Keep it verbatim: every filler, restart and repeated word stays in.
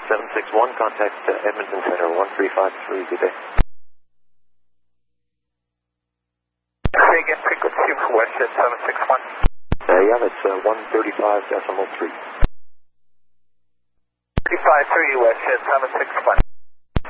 seven six one, contact uh, Edmonton Center, one three five three, good day. Say again, frequency for WestJet seven six one. Uh, yeah, that's uh, one thirty-five decimal three. thirty-five three, WestJet seven six one.